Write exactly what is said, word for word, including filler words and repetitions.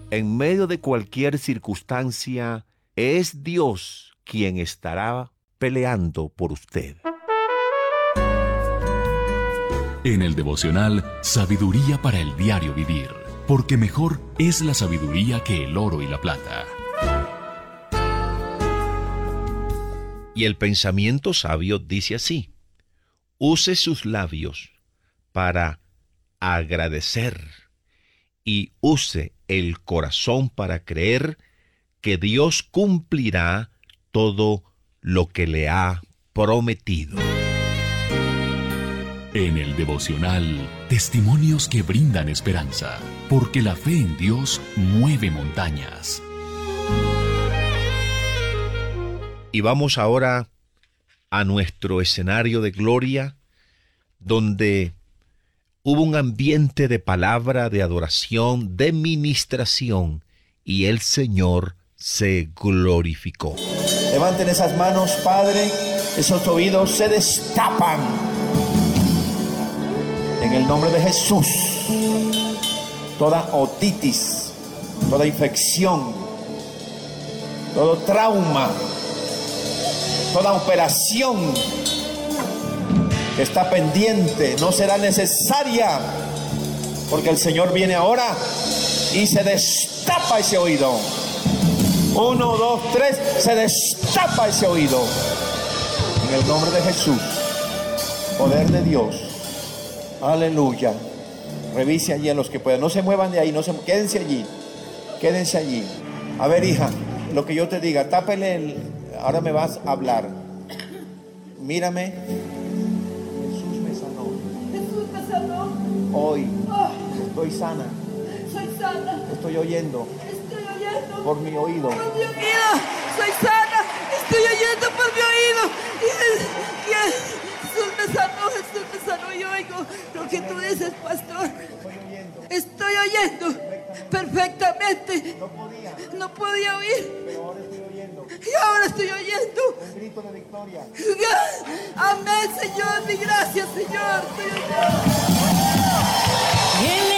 en medio de cualquier circunstancia, es Dios quien estará peleando por usted. En el devocional Sabiduría para el diario vivir, porque mejor es la sabiduría que el oro y la plata. Y el pensamiento sabio dice así: use sus labios para agradecer y use el corazón para creer que Dios cumplirá todo lo que le ha prometido. En el devocional, testimonios que brindan esperanza, porque la fe en Dios mueve montañas. Y vamos ahora a nuestro escenario de gloria, donde hubo un ambiente de palabra, de adoración, de ministración, y el Señor se glorificó. Levanten esas manos, Padre, esos oídos se destapan. En el nombre de Jesús, toda otitis, toda infección, todo trauma, toda operación que está pendiente no será necesaria, porque el Señor viene ahora y se destapa ese oído. Uno, dos, tres, se destapa ese oído. En el nombre de Jesús, poder de Dios. Aleluya. Revise allí a los que puedan. No se muevan de ahí, no se, quédense allí. Quédense allí. A ver, hija, lo que yo te diga, tápele el... Ahora me vas a hablar. Mírame. Jesús me sanó. Jesús me sanó. Hoy Oh, estoy sana. soy sana. Estoy oyendo Estoy oyendo. por mi oído. Por mi oído. Soy sana. Estoy oyendo por mi oído. Y, y, Jesús me sanó. Jesús me sanó. Y oigo lo que tú dices, pastor. Estoy oyendo perfectamente. No podía, No podía oír. pero ahora estoy oyendo. Y ahora estoy oyendo. Un grito de victoria. Amén, Señor. Mi gracias, Señor. Estoy oyendo. En